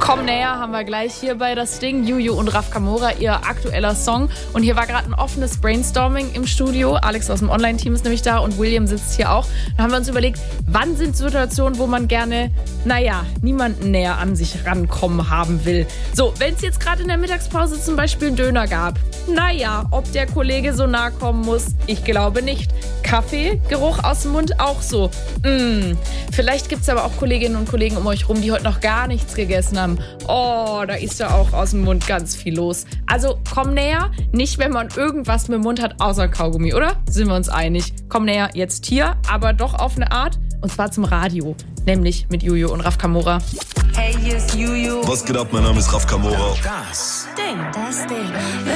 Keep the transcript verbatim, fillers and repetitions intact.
Komm näher haben wir gleich hier bei das Ding. Juju und Raf Camora, ihr aktueller Song. Und hier war gerade ein offenes Brainstorming im Studio. Alex aus dem Online-Team ist nämlich da und William sitzt hier auch. Da haben wir uns überlegt, wann sind Situationen, wo man gerne, naja, niemanden näher an sich rankommen haben will. So, wenn es jetzt gerade in der Mittagspause zum Beispiel einen Döner gab. Naja, ob der Kollege so nah kommen muss, ich glaube nicht. Kaffee, Geruch aus dem Mund auch so. Mm. Vielleicht gibt es aber auch Kolleginnen und Kollegen um euch rum, die heute noch gar nichts gegessen haben. Oh, da ist ja auch aus dem Mund ganz viel los. Also komm näher, nicht wenn man irgendwas mit dem Mund hat, außer Kaugummi, oder? Sind wir uns einig. Komm näher, jetzt hier, aber doch auf eine Art. Und zwar zum Radio, nämlich mit Juju und Raf Camora. Hey, hier ist Juju. Was geht ab? Mein Name ist Raf Camora. Das Ding. Das Ding.